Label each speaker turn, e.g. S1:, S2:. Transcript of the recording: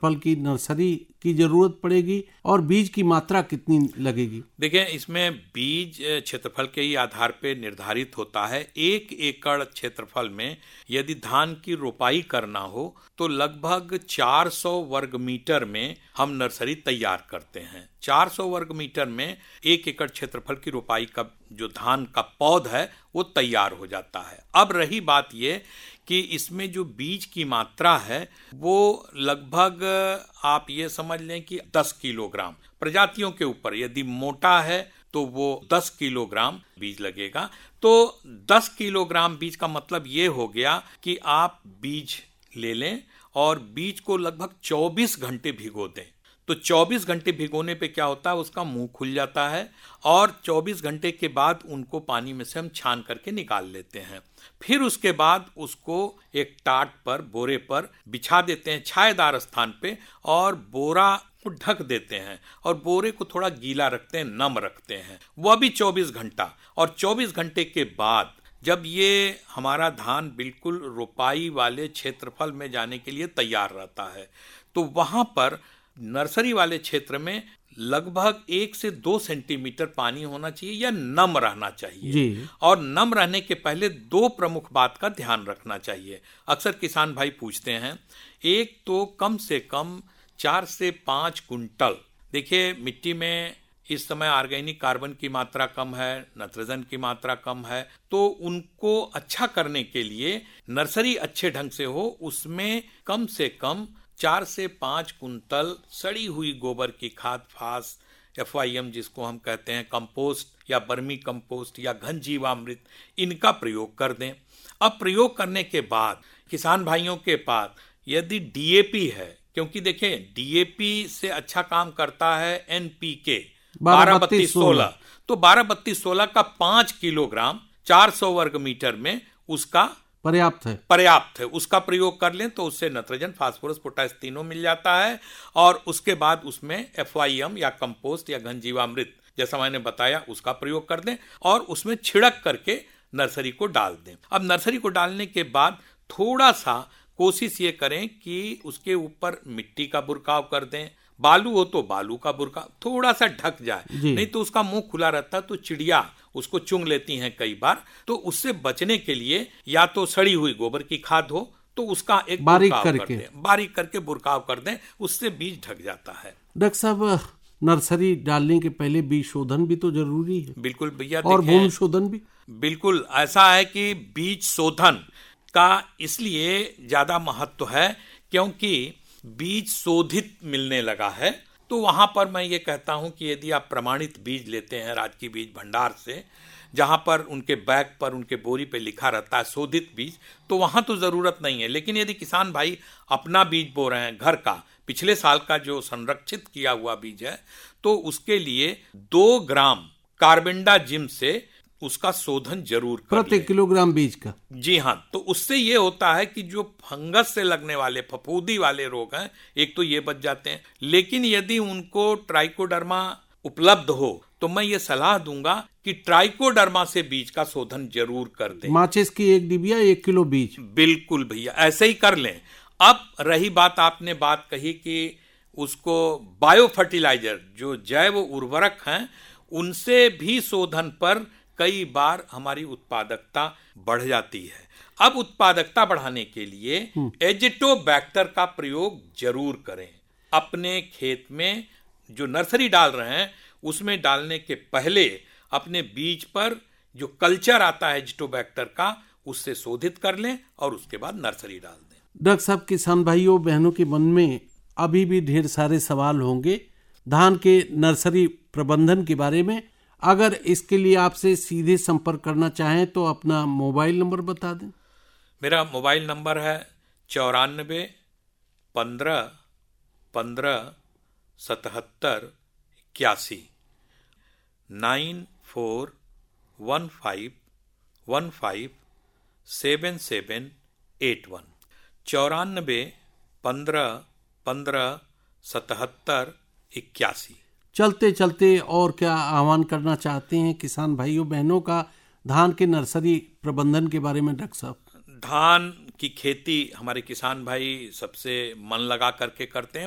S1: क्षेत्रफल की नर्सरी की जरूरत पड़ेगी और बीज की मात्रा कितनी लगेगी?
S2: देखिए, इसमें बीज क्षेत्रफल के ही आधार पर निर्धारित होता है। 1 एकड़ क्षेत्रफल में यदि धान की रोपाई करना हो तो लगभग 400 वर्ग मीटर में हम नर्सरी तैयार करते हैं। 400 वर्ग मीटर में 1 एकड़ क्षेत्रफल की रोपाई का जो धान का पौध है वो तैयार हो जाता है। अब रही बात ये कि इसमें जो बीज की मात्रा है वो लगभग आप ये समझ लें कि 10 किलोग्राम, प्रजातियों के ऊपर यदि मोटा है तो वो 10 किलोग्राम बीज लगेगा। तो 10 किलोग्राम बीज का मतलब ये हो गया कि आप बीज ले लें और बीज को लगभग 24 घंटे भिगो दें। तो 24 घंटे भिगोने पे क्या होता है, उसका मुंह खुल जाता है और 24 घंटे के बाद उनको पानी में से हम छान करके निकाल लेते हैं। फिर उसके बाद उसको एक टाट पर, बोरे पर बिछा देते हैं छायादार स्थान पे और बोरा को ढक देते हैं और बोरे को थोड़ा गीला रखते हैं, नम रखते हैं, वह भी 24 घंटा। और 24 घंटे के बाद जब ये हमारा धान बिल्कुल रोपाई वाले क्षेत्रफल में जाने के लिए तैयार रहता है तो वहां पर नर्सरी वाले क्षेत्र में लगभग 1 से 2 सेंटीमीटर पानी होना चाहिए या नम रहना चाहिए
S1: जी।
S2: और नम रहने के पहले 2 प्रमुख बात का ध्यान रखना चाहिए। अक्सर किसान भाई पूछते हैं, एक तो कम से कम 4 से 5 कुंटल, देखिए मिट्टी में इस समय ऑर्गेनिक कार्बन की मात्रा कम है, नाइट्रोजन की मात्रा कम है, तो उनको अच्छा करने के लिए नर्सरी अच्छे ढंग से हो उसमें कम से कम 4 से 5 कुंटल सड़ी हुई गोबर की खाद, फास, FYM जिसको हम कहते हैं, कंपोस्ट या बर्मी कंपोस्ट या घन जीवामृत, इनका प्रयोग कर दें। अब प्रयोग करने के बाद किसान भाइयों के पास यदि DAP है, क्योंकि देखें DAP से अच्छा काम करता है NPK 12-32-16, तो 12-32-16 का 5 किलोग्राम 400 वर्ग मीटर में उसका पर्याप्त है, उसका प्रयोग कर लें तो उससे नाइट्रोजन, फास्फोरस, पोटाश तीनों मिल जाता है। और उसके बाद उसमें FYM या कंपोस्ट या घन जीवामृत जैसा मैंने बताया उसका प्रयोग कर दें और उसमें छिड़क करके नर्सरी को डाल दें। अब नर्सरी को डालने के बाद थोड़ा सा कोशिश ये करें कि उसके ऊपर मिट्टी का बुरकाव कर दें, बालू हो तो बालू का बुरकाव, थोड़ा सा ढक जाए, नहीं तो उसका मुंह खुला रहता है तो चिड़िया उसको चुंग लेती हैं कई बार। तो उससे बचने के लिए या तो सड़ी हुई गोबर की खाद हो तो उसका एक बारीक करके बुरकाव कर दें, उससे बीज ढक जाता है।
S1: डॉक्टर साहब, नर्सरी डालने के पहले बीज शोधन भी तो जरूरी है?
S2: बिल्कुल भैया,
S1: और भूमि शोधन भी?
S2: बिल्कुल ऐसा है कि बीज शोधन का इसलिए ज्यादा महत्व है क्योंकि बीज शोधित मिलने लगा है। तो वहां पर मैं ये कहता हूं कि यदि आप प्रमाणित बीज लेते हैं राजकीय बीज भंडार से, जहां पर उनके बैग पर, उनके बोरी पे लिखा रहता है शोधित बीज, तो वहां तो जरूरत नहीं है। लेकिन यदि किसान भाई अपना बीज बो रहे हैं, घर का पिछले साल का जो संरक्षित किया हुआ बीज है, तो उसके लिए 2 ग्राम कार्बेंडाजिम से उसका शोधन जरूर कर
S1: प्रति किलोग्राम बीज का।
S2: जी हाँ, तो उससे ये होता है कि जो फंगस से लगने वाले, फफूंदी वाले रोग हैं, एक तो ये बच जाते हैं। लेकिन यदि उनको ट्राइकोडर्मा उपलब्ध हो तो मैं ये सलाह दूंगा कि ट्राइकोडर्मा से बीज का शोधन जरूर कर दें।
S1: माचिस की 1 डिबिया 1 किलो बीज।
S2: बिल्कुल भैया, ऐसे ही कर लें। अब रही बात, आपने बात कही कि उसको बायो फर्टिलाइजर, जो जैव उर्वरक हैं, उनसे भी शोधन पर कई बार हमारी उत्पादकता बढ़ जाती है। अब उत्पादकता बढ़ाने के लिए एजिटोबैक्टर का प्रयोग जरूर करें। अपने खेत में जो नर्सरी डाल रहे हैं उसमें डालने के पहले अपने बीज पर जो कल्चर आता है एजिटोबैक्टर का, उससे शोधित कर लें और उसके बाद नर्सरी डाल दें।
S1: डॉक्टर साहब, किसान भाइयों बहनों के मन में अभी भी ढेर सारे सवाल होंगे धान के नर्सरी प्रबंधन के बारे में। अगर इसके लिए आपसे सीधे संपर्क करना चाहें तो अपना मोबाइल नंबर बता दें।
S2: मेरा मोबाइल नंबर है 94 15 15 77 81, 9415157781, 94 15 15 77 81।
S1: चलते चलते और क्या आह्वान करना चाहते हैं किसान भाइयों बहनों का धान के नर्सरी प्रबंधन के बारे में? डॉक्टर साहब,
S2: धान की खेती हमारे किसान भाई सबसे मन लगा करके करते हैं।